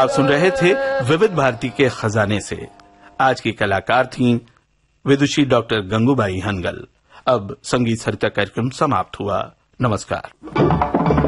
आप सुन रहे थे विविध भारती के खजाने से। आज की कलाकार थीं विदुषी डॉक्टर गंगूबाई हनगल। अब संगीत सरिता कार्यक्रम समाप्त हुआ। नमस्कार।